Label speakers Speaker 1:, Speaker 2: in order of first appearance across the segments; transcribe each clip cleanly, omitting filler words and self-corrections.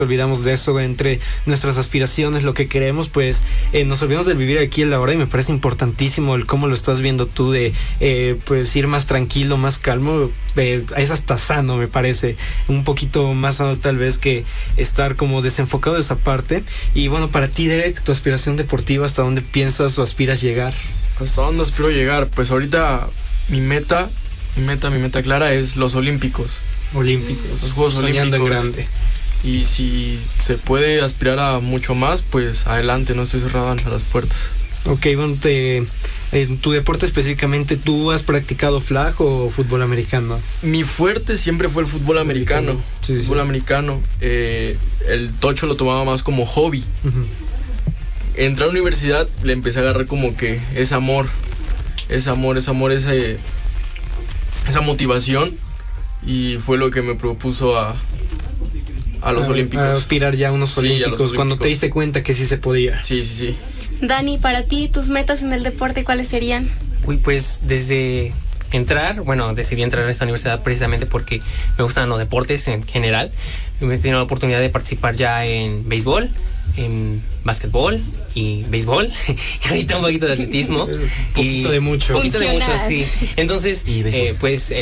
Speaker 1: olvidamos de eso entre nuestras aspiraciones, lo que queremos, pues nos olvidamos del vivir aquí en la hora, y me parece importantísimo el cómo lo estás viendo tú de pues ir más tranquilo, más calmo. Es hasta sano, me parece, un poquito más sano tal vez que estar como desenfocado de esa parte. Y bueno, para ti, Derek, tu aspiración deportiva, ¿hasta dónde piensas o aspiras llegar?
Speaker 2: ¿Hasta dónde aspiro llegar? Pues ahorita mi meta clara es los Olímpicos. Los Juegos
Speaker 1: Soñando
Speaker 2: Olímpicos.
Speaker 1: En grande.
Speaker 2: Y si se puede aspirar a mucho más, pues adelante, no estoy cerrado a las puertas.
Speaker 1: Ok, bueno, en tu deporte específicamente, ¿tú has practicado flag o fútbol americano?
Speaker 2: Mi fuerte siempre fue el fútbol americano.
Speaker 1: Sí,
Speaker 2: fútbol americano. El tocho lo tomaba más como hobby.
Speaker 1: Uh-huh.
Speaker 2: Entré a la universidad, le empecé a agarrar como que esa motivación, y fue lo que me propuso a los Olímpicos.
Speaker 1: A aspirar ya a unos Olímpicos,
Speaker 2: a los Olímpicos,
Speaker 1: cuando te diste cuenta que sí se podía.
Speaker 2: Sí.
Speaker 3: Dani, para ti, tus metas en el deporte, ¿cuáles serían?
Speaker 4: Uy, pues decidí entrar a esta universidad precisamente porque me gustan los deportes en general. Me he tenido la oportunidad de participar ya en béisbol, en básquetbol y béisbol, y ahorita un poquito de atletismo.
Speaker 1: Un poquito de mucho,
Speaker 4: sí. Entonces, pues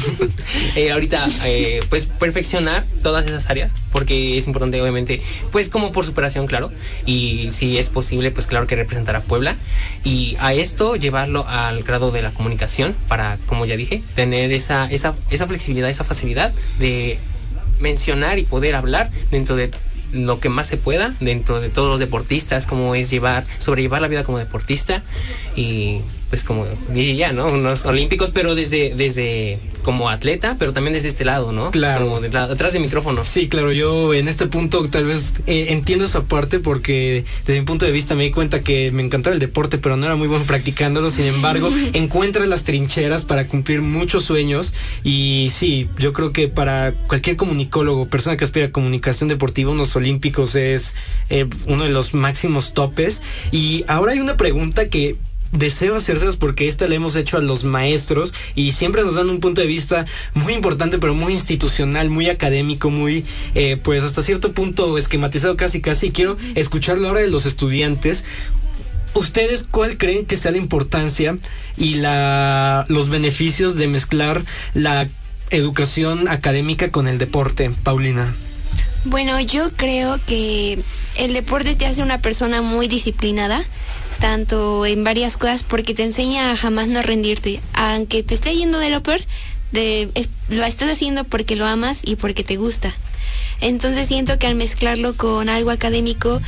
Speaker 4: ahorita pues perfeccionar todas esas áreas, porque es importante, obviamente, pues como por superación, claro, y si es posible, pues claro que representar a Puebla, y a esto llevarlo al grado de la comunicación para, como ya dije, tener esa flexibilidad, esa facilidad de mencionar y poder hablar dentro de lo que más se pueda dentro de todos los deportistas, como es sobrellevar la vida como deportista, y pues como diría, ¿no? Unos olímpicos, pero desde como atleta, pero también desde este lado, ¿no?
Speaker 1: Claro.
Speaker 4: Como atrás del micrófono.
Speaker 1: Sí, claro, yo en este punto tal vez entiendo esa parte, porque desde mi punto de vista me di cuenta que me encantaba el deporte, pero no era muy bueno practicándolo. Sin embargo, encuentras las trincheras para cumplir muchos sueños. Y sí, yo creo que para cualquier comunicólogo, persona que aspira a comunicación deportiva, unos Olímpicos es uno de los máximos topes. Y ahora hay una pregunta que deseo hacérselas, porque esta la hemos hecho a los maestros y siempre nos dan un punto de vista muy importante, pero muy institucional, muy académico, muy pues hasta cierto punto esquematizado casi. Quiero escucharlo ahora de los estudiantes. ¿Ustedes cuál creen que sea la importancia y los beneficios de mezclar la educación académica con el deporte? Paulina.
Speaker 5: Bueno, yo creo que el deporte te hace una persona muy disciplinada, tanto en varias cosas, porque te enseña a jamás no rendirte, aunque te esté yendo de lo peor, lo estás haciendo porque lo amas y porque te gusta. Entonces siento que al mezclarlo con algo académico,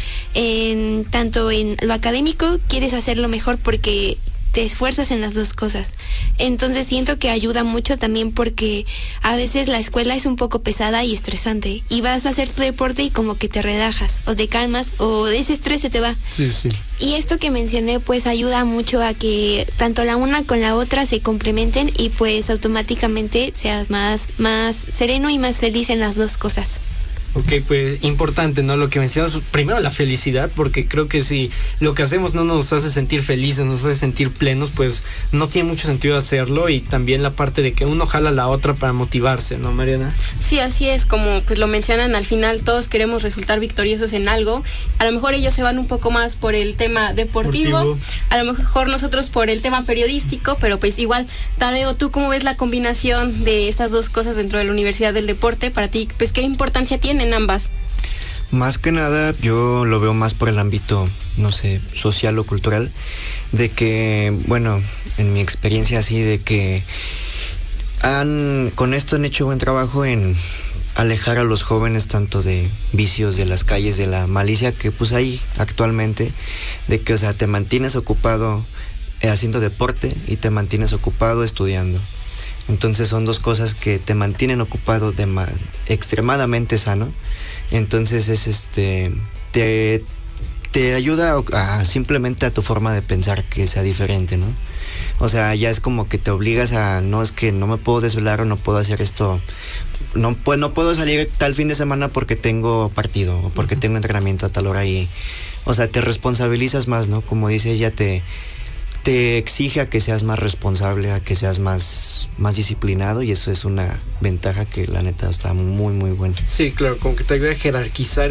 Speaker 5: tanto en lo académico quieres hacerlo mejor porque te esfuerzas en las dos cosas. Entonces siento que ayuda mucho también, porque a veces la escuela es un poco pesada y estresante, y vas a hacer tu deporte y como que te relajas o te calmas, o ese estrés se te va.
Speaker 1: Sí.
Speaker 5: Y esto que mencioné pues ayuda mucho a que tanto la una con la otra se complementen, y pues automáticamente seas más sereno y más feliz en las dos cosas.
Speaker 1: Ok, pues importante, ¿no? Lo que mencionas, primero la felicidad, porque creo que si lo que hacemos no nos hace sentir felices, nos hace sentir plenos, pues no tiene mucho sentido hacerlo. Y también la parte de que uno jala a la otra para motivarse, ¿no, Mariana?
Speaker 3: Sí, así es, como pues lo mencionan, al final todos queremos resultar victoriosos en algo. A lo mejor ellos se van un poco más por el tema deportivo, a lo mejor nosotros por el tema periodístico, pero pues igual, Tadeo, ¿tú cómo ves la combinación de estas dos cosas dentro de la Universidad del Deporte? Para ti, pues, ¿qué importancia tiene en ambas?
Speaker 6: Más que nada, yo lo veo más por el ámbito, no sé, social o cultural, de que, bueno, en mi experiencia así, de que con esto han hecho buen trabajo en alejar a los jóvenes tanto de vicios, de las calles, de la malicia que pues hay actualmente, de que, o sea, te mantienes ocupado haciendo deporte y te mantienes ocupado estudiando. Entonces son dos cosas que te mantienen ocupado extremadamente sano. Entonces es te ayuda a simplemente a tu forma de pensar que sea diferente, ¿no? O sea, ya es como que te obligas a, no, es que no me puedo desvelar o no puedo hacer esto, no puedo salir tal fin de semana porque tengo partido o porque tengo entrenamiento a tal hora, y, o sea, te responsabilizas más, ¿no? Como dice ella, te te exige a que seas más responsable, a que seas más disciplinado, y eso es una ventaja que la neta está muy, muy buena.
Speaker 1: Sí, claro, como que te ayuda a jerarquizar